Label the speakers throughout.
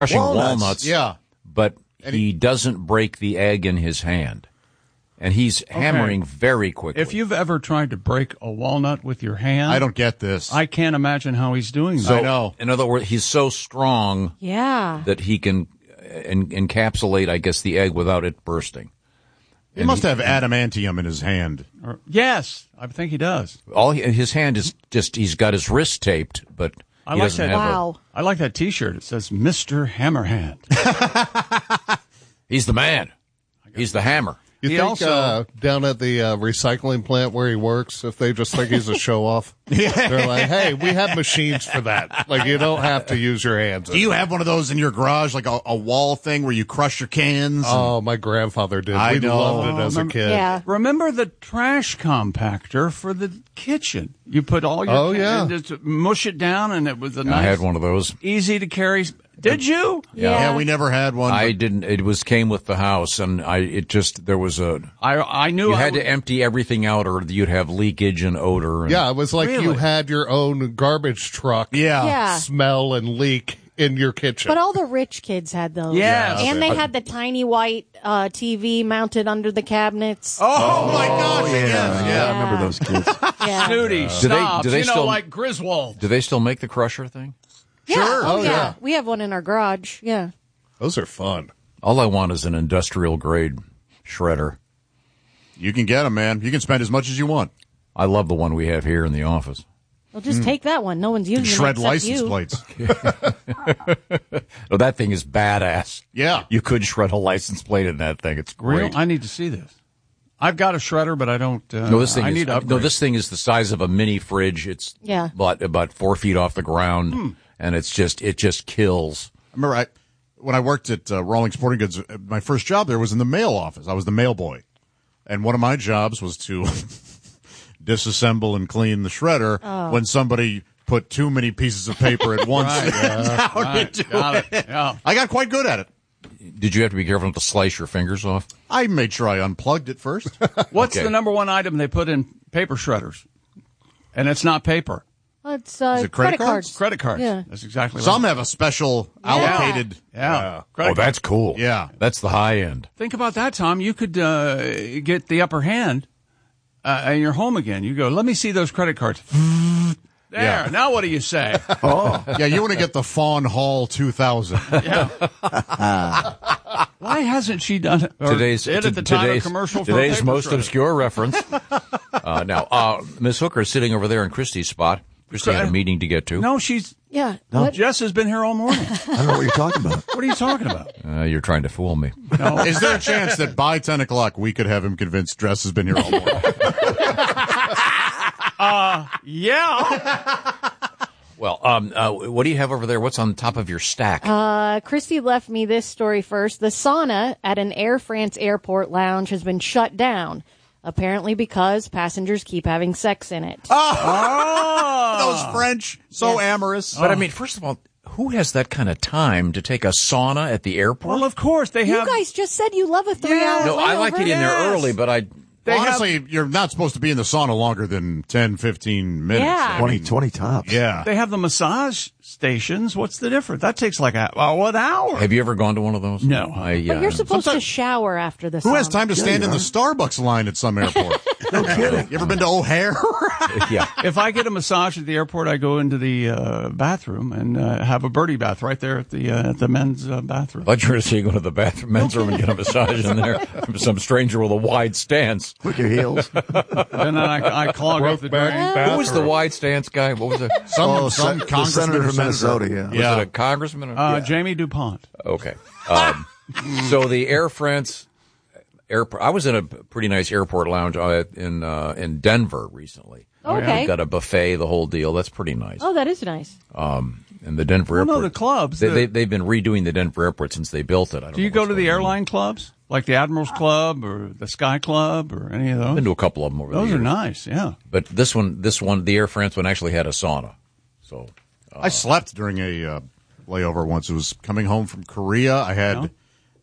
Speaker 1: crushing walnuts.
Speaker 2: Yeah.
Speaker 1: But he doesn't break the egg in his hand. And he's hammering very quickly.
Speaker 3: If you've ever tried to break a walnut with your hand,
Speaker 2: I don't get this.
Speaker 3: I can't imagine how he's doing that.
Speaker 1: So,
Speaker 2: I know.
Speaker 1: In other words, he's so strong that he can encapsulate, I guess, the egg without it bursting.
Speaker 2: He must have adamantium in his hand.
Speaker 3: Yes, I think he does.
Speaker 1: His hand is just, he's got his wrist taped, but
Speaker 3: I
Speaker 1: he
Speaker 3: like
Speaker 1: doesn't
Speaker 3: that.
Speaker 1: have
Speaker 3: I like that T-shirt. It says Mr. Hammerhand.
Speaker 1: He's the man. He's the hammer.
Speaker 4: You
Speaker 3: He
Speaker 4: think
Speaker 3: also-
Speaker 4: down at the recycling plant where he works, if they just think he's a show-off, they're like, hey, we have machines for that. Like, you don't have to use your hands.
Speaker 2: Do you have one of those in your garage, like a wall thing where you crush your cans?
Speaker 4: Oh, my grandfather did.
Speaker 2: I
Speaker 4: We
Speaker 2: know.
Speaker 4: loved it as a kid.
Speaker 5: Yeah.
Speaker 3: Remember the trash compactor for the kitchen? You put all your and just mush it down, and it was a nice.
Speaker 1: I had one of those.
Speaker 3: Easy to carry. Did you?
Speaker 2: Yeah, we never had one.
Speaker 1: I didn't. It came with the house, and there was
Speaker 3: I knew
Speaker 1: you had to empty everything out, or you'd have leakage and odor. And,
Speaker 4: Yeah, it was like you
Speaker 3: Really?
Speaker 4: had your own garbage truck
Speaker 5: Yeah.
Speaker 4: smell and leak in your kitchen.
Speaker 5: But all the rich kids had those.
Speaker 3: Yes.
Speaker 5: And they had the tiny white TV mounted under the cabinets.
Speaker 2: Oh, my gosh!
Speaker 6: Yeah,
Speaker 2: Yes, yeah.
Speaker 6: I remember those kids.
Speaker 5: Yeah.
Speaker 3: Snooty, stops,
Speaker 1: do they still-
Speaker 3: like Griswold.
Speaker 1: Do they still make the crusher thing?
Speaker 5: Yeah.
Speaker 2: Sure.
Speaker 5: Oh,
Speaker 4: Oh,
Speaker 5: yeah.
Speaker 4: yeah.
Speaker 5: We have one in our garage. Yeah.
Speaker 4: Those are fun.
Speaker 1: All I want is an industrial grade shredder.
Speaker 2: You can get them, man. You can spend as much as you want.
Speaker 1: I love the one we have here in the office.
Speaker 5: Well, just take that one. No one's
Speaker 2: You
Speaker 5: using
Speaker 2: can
Speaker 5: it
Speaker 2: shred
Speaker 5: except
Speaker 2: license
Speaker 5: you.
Speaker 2: plates.
Speaker 1: Oh, that thing is badass.
Speaker 2: Yeah.
Speaker 1: You could shred a license plate in that thing. It's
Speaker 3: Real?
Speaker 1: great.
Speaker 3: I need to see this. I've got a shredder, but I don't.
Speaker 1: No, this thing
Speaker 3: I
Speaker 1: is
Speaker 3: need to upgrade.
Speaker 1: this thing is the size of a mini fridge. It's
Speaker 5: Yeah.
Speaker 1: about 4 feet off the ground, and it just kills.
Speaker 2: Remember, when I worked at Rawlings Sporting Goods, my first job there was in the mail office. I was the mail boy. And one of my jobs was to disassemble and clean the shredder when somebody put too many pieces of paper at once down into
Speaker 3: Got
Speaker 2: it.
Speaker 3: it. Yeah.
Speaker 2: I got quite good at it.
Speaker 1: Did you have to be careful not to slice your fingers off?
Speaker 2: I made sure I unplugged it first.
Speaker 3: What's
Speaker 1: Okay.
Speaker 3: the number one item they put in paper shredders? And it's not paper.
Speaker 5: Well, it's
Speaker 2: it credit cards?
Speaker 3: Credit cards.
Speaker 5: Yeah.
Speaker 3: That's exactly
Speaker 2: Some
Speaker 3: right.
Speaker 2: have a special allocated.
Speaker 3: Yeah.
Speaker 1: Oh, that's cool.
Speaker 2: Yeah.
Speaker 1: That's the high end.
Speaker 3: Think about that, Tom. You could get the upper hand and you're home again. You go, let me see those credit cards. There.
Speaker 2: Yeah.
Speaker 3: Now what do you say?
Speaker 2: Yeah, you want to get the Fawn Hall 2000.
Speaker 3: Yeah. Why hasn't she done it? Or
Speaker 1: Today's
Speaker 3: did at the time of
Speaker 1: today's,
Speaker 3: commercial for
Speaker 1: today's
Speaker 3: paper
Speaker 1: most
Speaker 3: shredder?
Speaker 1: obscure reference. Now, Ms. Hooker is sitting over there in Christie's spot. Christy had a meeting to get to.
Speaker 3: No, she's.
Speaker 5: Yeah. What?
Speaker 3: Jess has been here all morning.
Speaker 6: I don't know what you're talking about.
Speaker 3: What are you talking about?
Speaker 1: You're trying to fool me.
Speaker 3: No.
Speaker 2: Is there a chance that by 10 o'clock we could have him convinced Dress has been here all morning?
Speaker 3: Yeah.
Speaker 1: Well, what do you have over there? What's on top of your stack?
Speaker 5: Christy left me this story first. The sauna at an Air France airport lounge has been shut down, apparently because passengers keep having sex in it.
Speaker 2: Those French, so amorous.
Speaker 1: But I mean, first of all, who has that kind of time to take a sauna at the airport?
Speaker 3: Well, of course they
Speaker 5: You
Speaker 3: have.
Speaker 5: guys just said you love a 3-hour
Speaker 1: no, I like to get in there
Speaker 3: Yes.
Speaker 1: early, but
Speaker 2: Honestly, you're not supposed to be in the sauna longer than 10, 15 minutes.
Speaker 5: Yeah.
Speaker 6: 20 tops.
Speaker 2: Yeah.
Speaker 3: They have the massage stations. What's the difference? That takes like an hour.
Speaker 1: have you ever gone to one of those?
Speaker 3: No.
Speaker 5: But you're supposed to shower after the sauna.
Speaker 2: Who has time to stand in the Starbucks line at some airport?
Speaker 6: No kidding.
Speaker 2: You ever been to O'Hare?
Speaker 1: yeah.
Speaker 3: If I get a massage at the airport, I go into the bathroom and have a birdie bath right there at the men's bathroom.
Speaker 1: I thought you were going to say go to the bathroom, men's room and get a massage in there from some stranger with a wide stance.
Speaker 6: With your heels.
Speaker 3: And then I clog up the drain.
Speaker 1: Who was the wide stance guy? What was it?
Speaker 2: Some
Speaker 6: the
Speaker 2: congressman
Speaker 6: senator
Speaker 2: or
Speaker 6: from Minnesota, yeah.
Speaker 1: Was it a congressman?
Speaker 3: Jamie DuPont.
Speaker 1: Okay. So the Air France airport. I was in a pretty nice airport lounge in Denver recently.
Speaker 5: Okay.
Speaker 1: They've got a buffet, the whole deal. That's pretty nice.
Speaker 5: Oh, that is nice.
Speaker 1: And the Denver
Speaker 3: Well,
Speaker 1: airport.
Speaker 3: no, the clubs.
Speaker 1: They've been redoing the Denver airport since they built it. I don't
Speaker 3: Do you
Speaker 1: know
Speaker 3: go
Speaker 1: what's
Speaker 3: to the
Speaker 1: going on.
Speaker 3: airline clubs? Like the Admirals Club or the Sky Club or any of
Speaker 1: I've been
Speaker 3: those?
Speaker 1: to a couple of them over the
Speaker 3: Those
Speaker 1: years.
Speaker 3: are nice, yeah.
Speaker 1: But this one, the Air France one actually had a sauna. So
Speaker 2: I slept during a layover once. It was coming home from Korea. I had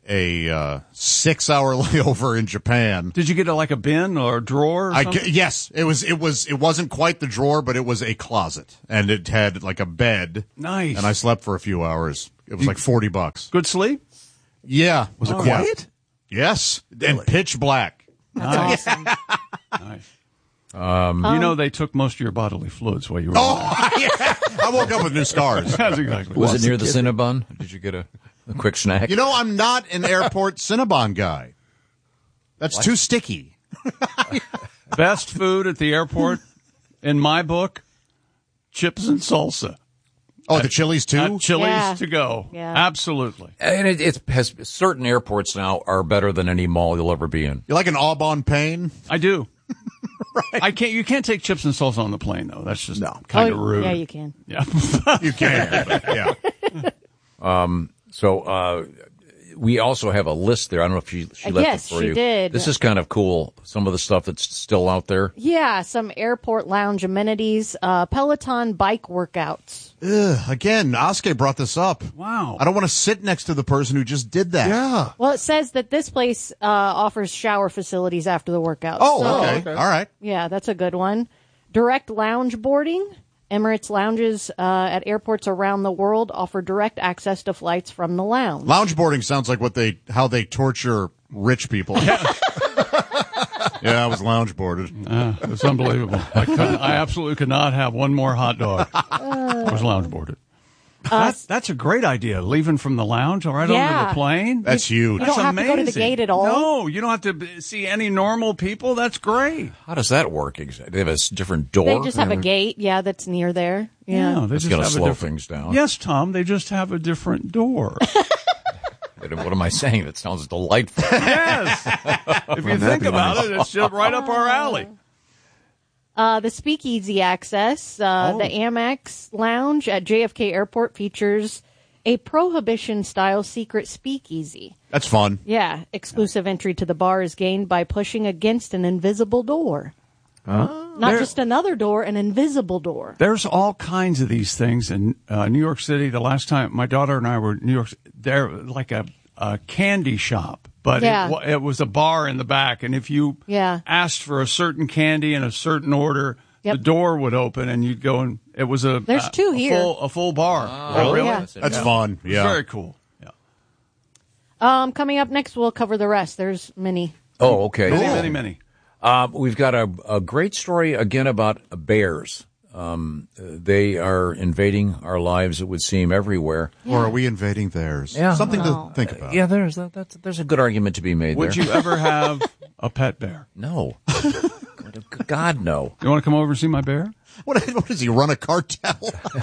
Speaker 2: a 6-hour layover in Japan.
Speaker 3: Did you get like a bin or a drawer or something?
Speaker 2: Yes, it wasn't quite the drawer, but it was a closet, and it had like a bed.
Speaker 3: Nice.
Speaker 2: And I slept for a few hours. It was like $40.
Speaker 3: Good sleep?
Speaker 2: Yeah.
Speaker 6: Was it quiet?
Speaker 2: Yes, and pitch black.
Speaker 5: That's awesome.
Speaker 3: Nice. You know they took most of your bodily fluids while you were there.
Speaker 2: Yeah. I woke up with new scars.
Speaker 3: That's exactly
Speaker 1: Was it near the Cinnabon? Did you get a quick snack?
Speaker 2: You know, I'm not an airport Cinnabon guy. That's too sticky.
Speaker 3: Best food at the airport, in my book, chips and salsa.
Speaker 2: Oh, the Chili's too?
Speaker 3: At Chili's
Speaker 5: Yeah.
Speaker 3: to go.
Speaker 5: Yeah.
Speaker 3: Absolutely.
Speaker 1: And it has certain airports now are better than any mall you'll ever be in.
Speaker 2: You like an Aubon Pain?
Speaker 3: I do.
Speaker 2: Right.
Speaker 3: You can't take chips and salsa on the plane though. That's just
Speaker 6: No.
Speaker 3: kind of rude.
Speaker 5: Yeah, you can.
Speaker 3: Yeah.
Speaker 2: You can. Yeah.
Speaker 1: So we also have a list there. I don't know if she left
Speaker 5: Yes,
Speaker 1: it for
Speaker 5: she
Speaker 1: you.
Speaker 5: did.
Speaker 1: This is kind of cool. Some of the stuff that's still out there.
Speaker 5: Yeah, some airport lounge amenities, Peloton bike workouts.
Speaker 2: Again, Asuke brought this up.
Speaker 3: Wow.
Speaker 2: I don't want to sit next to the person who just did that.
Speaker 4: Yeah.
Speaker 5: Well, it says that this place offers shower facilities after the workout.
Speaker 2: Oh,
Speaker 5: So,
Speaker 2: okay. All right.
Speaker 5: Yeah, that's a good one. Direct lounge boarding. Emirates lounges at airports around the world offer direct access to flights from the lounge.
Speaker 2: Loungeboarding sounds like how they torture rich people. Yeah, I was loungeboarded.
Speaker 3: It's unbelievable. I absolutely could not have one more hot dog. I was loungeboarded. That's a great idea. Leaving from the lounge, onto
Speaker 5: Yeah.
Speaker 3: the plane.
Speaker 2: That's huge.
Speaker 5: You don't have to go to the
Speaker 3: amazing.
Speaker 5: gate at all.
Speaker 3: No, you don't have to see any normal people. That's great.
Speaker 1: How does that work exactly? They have a different door?
Speaker 5: They just have a gate, that's near there. Yeah.
Speaker 3: they
Speaker 1: That's
Speaker 3: just
Speaker 1: going to
Speaker 3: have a
Speaker 1: slow
Speaker 3: different.
Speaker 1: things down.
Speaker 3: Yes, Tom. They just have a different door.
Speaker 1: What am I saying? That sounds delightful.
Speaker 3: Yes. If you think about it, it's just right up our alley.
Speaker 5: The speakeasy access, the Amex lounge at JFK Airport features a prohibition-style secret speakeasy.
Speaker 2: That's fun.
Speaker 5: Yeah, exclusive entry to the bar is gained by pushing against an invisible door. Not just another door, an invisible door.
Speaker 3: There's all kinds of these things in New York City. The last time my daughter and I were in New York, they're like a candy shop, but
Speaker 5: Yeah.
Speaker 3: it was a bar in the back. And if you asked for a certain candy in a certain order, the door would open and you'd go and it was
Speaker 5: There's two here.
Speaker 3: a full bar.
Speaker 1: Oh,
Speaker 3: really?
Speaker 5: yeah.
Speaker 2: That's fun.
Speaker 3: It's
Speaker 2: Yeah.
Speaker 3: very cool. Yeah.
Speaker 5: Coming up next, we'll cover the rest. There's many.
Speaker 1: Oh, okay.
Speaker 3: Many.
Speaker 1: We've got a great story again about bears. They are invading our lives, it would seem, everywhere.
Speaker 2: Or are we invading theirs?
Speaker 1: Yeah.
Speaker 2: Something to think about.
Speaker 1: Yeah, there's a good argument to be made
Speaker 3: Would
Speaker 1: there.
Speaker 3: you ever have a pet bear?
Speaker 1: No. God, no.
Speaker 3: You want to come over and see my bear?
Speaker 2: What does he run a cartel?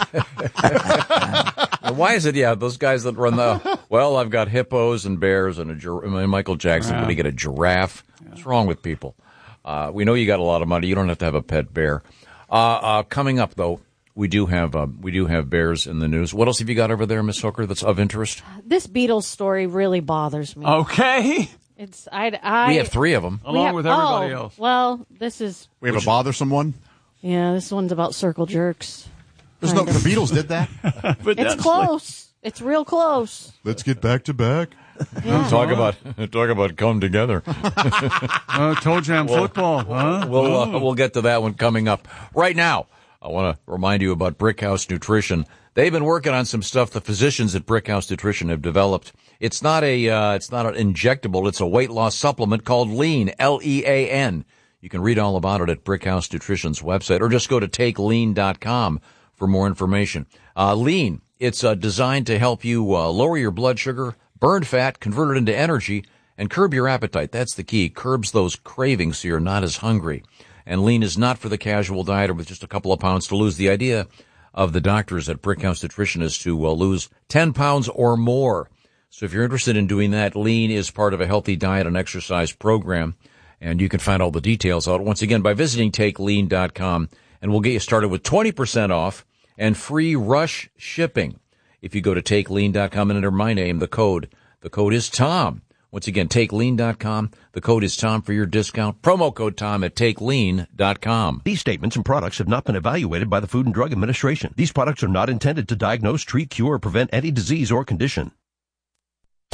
Speaker 1: Why is it, those guys that run I've got hippos and bears and Michael Jackson, but he get a giraffe. What's wrong with people? We know you got a lot of money. You don't have to have a pet bear. Coming up, though, we do have bears in the news. What else have you got over there, Miss Hooker, that's of interest?
Speaker 5: This Beatles story really bothers me.
Speaker 3: Okay.
Speaker 5: It's
Speaker 1: We have three of them.
Speaker 3: Along with everybody else.
Speaker 5: Well, this is
Speaker 2: We have a bothersome one?
Speaker 5: this one's about circle jerks.
Speaker 2: There's no, the Beatles did that.
Speaker 3: But
Speaker 5: It's close. It's real close.
Speaker 2: Let's get back to back.
Speaker 1: Talk about come together.
Speaker 3: Toe jam football, huh?
Speaker 1: We'll get to that one coming up. Right now, I want to remind you about Brickhouse Nutrition. They've been working on some stuff the physicians at Brickhouse Nutrition have developed. It's not an injectable. It's a weight loss supplement called Lean, Lean. You can read all about it at Brickhouse Nutrition's website, or just go to takelean.com for more information. Lean, it's designed to help you lower your blood sugar, burn fat, convert it into energy, and curb your appetite. That's the key. Curbs those cravings so you're not as hungry. And Lean is not for the casual dieter with just a couple of pounds to lose. The idea of the doctors at Brickhouse Nutrition is to lose 10 pounds or more. So if you're interested in doing that, Lean is part of a healthy diet and exercise program. And you can find all the details out once again by visiting takelean.com. And we'll get you started with 20% off and free rush shipping. If you go to takelean.com and enter my name, the code is Tom. Once again, takelean.com. The code is Tom for your discount. Promo code Tom at takelean.com.
Speaker 7: These statements and products have not been evaluated by the Food and Drug Administration. These products are not intended to diagnose, treat, cure, or prevent any disease or condition.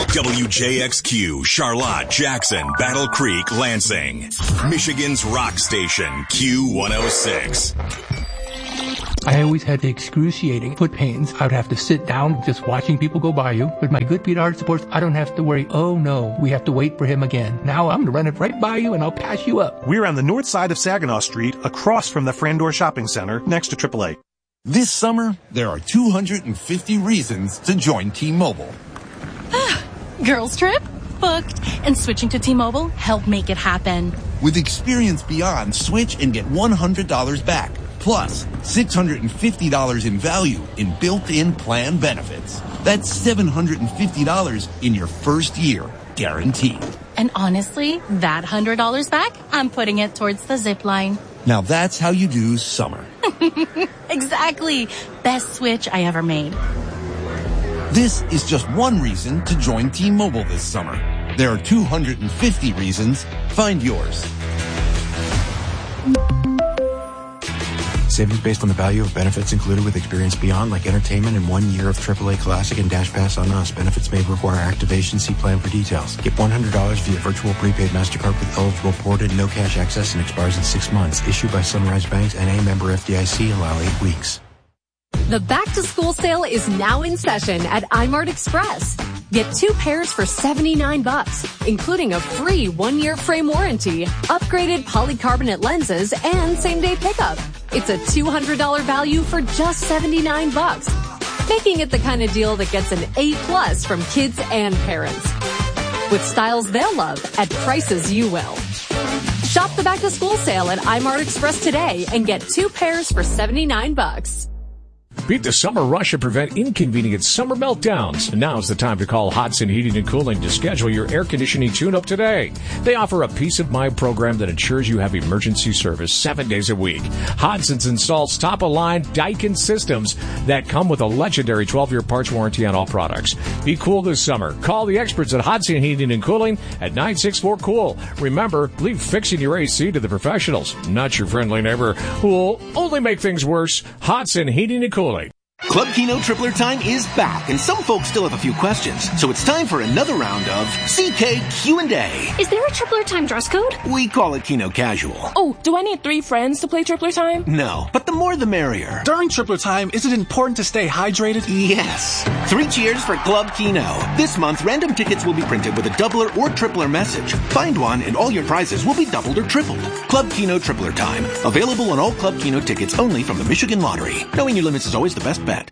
Speaker 8: WJXQ, Charlotte, Jackson, Battle Creek, Lansing. Michigan's rock station, Q106.
Speaker 9: I always had the excruciating foot pains. I would have to sit down just watching people go by you. With my good Pete Art supports, I don't have to worry, oh no, we have to wait for him again. Now I'm going to run it right by you and I'll pass you up.
Speaker 10: We're on the north side of Saginaw Street, across from the Frandor Shopping Center, next to AAA.
Speaker 11: This summer, there are 250 reasons to join T-Mobile.
Speaker 12: Girls trip? Booked. And switching to T-Mobile helped make it happen.
Speaker 11: With Experience Beyond, switch and get $100 back. Plus, $650 in value in built-in plan benefits. That's $750 in your first year, guaranteed.
Speaker 12: And honestly, that $100 back, I'm putting it towards the zip line.
Speaker 11: Now that's how you do summer.
Speaker 12: Exactly. Best switch I ever made.
Speaker 11: This is just one reason to join T-Mobile this summer. There are 250 reasons. Find yours.
Speaker 13: Savings based on the value of benefits included with Experience Beyond, like entertainment and 1 year of AAA Classic and Dash Pass on us. Benefits may require activation. See plan for details. Get $100 via virtual prepaid MasterCard with eligible ported, no cash access, and expires in 6 months. Issued by Sunrise Banks and a member FDIC. Allow 8 weeks.
Speaker 14: The back-to-school sale is now in session at iMart Express. Get 2 pairs for $79, including a free 1-year frame warranty, upgraded polycarbonate lenses, and same-day pickup. It's a $200 value for just $79, making it the kind of deal that gets an A+ from kids and parents. With styles they'll love at prices you will. Shop the back-to-school sale at iMart Express today and get 2 pairs for $79.
Speaker 15: Beat the summer rush and prevent inconvenient summer meltdowns. Now's the time to call Hodson Heating and Cooling to schedule your air conditioning tune-up today. They offer a peace of mind program that ensures you have emergency service 7 days a week. Hodson's installs top-of-line Daikin systems that come with a legendary 12-year parts warranty on all products. Be cool this summer. Call the experts at Hodson Heating and Cooling at 964-COOL. Remember, leave fixing your AC to the professionals, not your friendly neighbor who will only make things worse. Hodson Heating and Cooling.
Speaker 16: Club Keno Tripler Time is back, and some folks still have a few questions. So it's time for another round of CK Q&A.
Speaker 17: Is there a Tripler Time dress code?
Speaker 16: We call it Keno Casual.
Speaker 17: Oh, do I need 3 friends to play Tripler Time?
Speaker 16: No, but the more the merrier.
Speaker 10: During Tripler Time, is it important to stay hydrated?
Speaker 16: Yes. 3 cheers for Club Keno. This month, random tickets will be printed with a doubler or tripler message. Find one, and all your prizes will be doubled or tripled. Club Keno Tripler Time. Available on all Club Keno tickets only from the Michigan Lottery. Knowing your limits is always the best bet.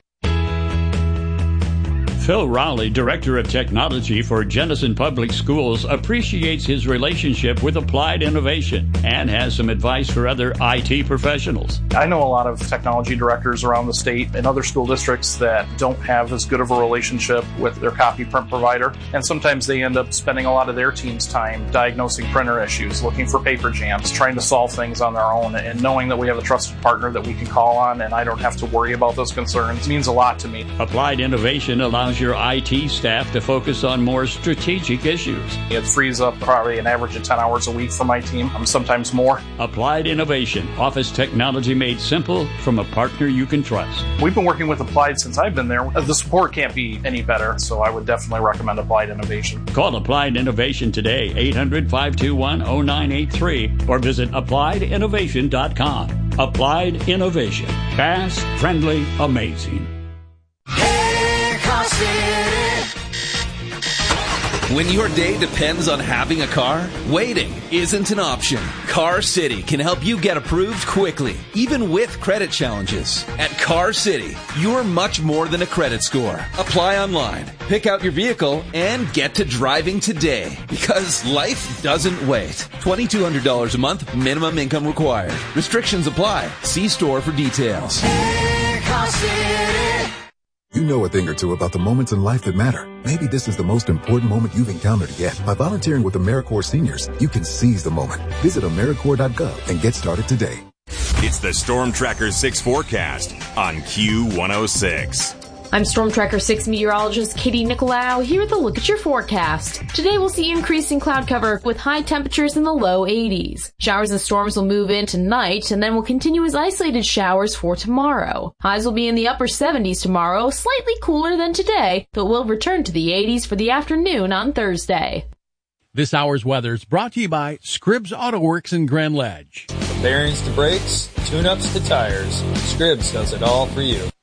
Speaker 18: Phil Rowley, Director of Technology for Jenison Public Schools, appreciates his relationship with Applied Innovation and has some advice for other IT professionals.
Speaker 19: I know a lot of technology directors around the state and other school districts that don't have as good of a relationship with their copy print provider, and sometimes they end up spending a lot of their team's time diagnosing printer issues, looking for paper jams, trying to solve things on their own, and knowing that we have a trusted partner that we can call on and I don't have to worry about those concerns means a lot to me.
Speaker 18: Applied Innovation allows your IT staff to focus on more strategic issues.
Speaker 19: It frees up probably an average of 10 hours a week for my team, sometimes more.
Speaker 18: Applied Innovation, office technology made simple from a partner you can trust.
Speaker 19: We've been working with Applied since I've been there. The support can't be any better, so I would definitely recommend Applied Innovation.
Speaker 18: Call Applied Innovation today, 800-521-0983, or visit appliedinnovation.com. Applied Innovation. Fast, friendly, amazing.
Speaker 20: When your day depends on having a car, waiting isn't an option. Car City can help you get approved quickly, even with credit challenges. At Car City, you're much more than a credit score. Apply online, pick out your vehicle, and get to driving today. Because life doesn't wait. $2,200 a month, minimum income required. Restrictions apply. See store for details.
Speaker 21: Car City. You know a thing or two about the moments in life that matter. Maybe this is the most important moment you've encountered yet. By volunteering with AmeriCorps Seniors, you can seize the moment. Visit AmeriCorps.gov and get started today.
Speaker 8: It's the Storm Tracker 6 forecast on Q106.
Speaker 6: I'm Storm Tracker 6 meteorologist Katie Nicolau here with a look at your forecast. Today we'll see increasing cloud cover with high temperatures in the low 80s. Showers and storms will move in tonight and then will continue as isolated showers for tomorrow. Highs will be in the upper 70s tomorrow, slightly cooler than today, but will return to the 80s for the afternoon on Thursday.
Speaker 22: This hour's weather is brought to you by Scribbs Auto Works in Grand Ledge.
Speaker 23: From bearings to brakes, tune-ups to tires, Scribbs does it all for you.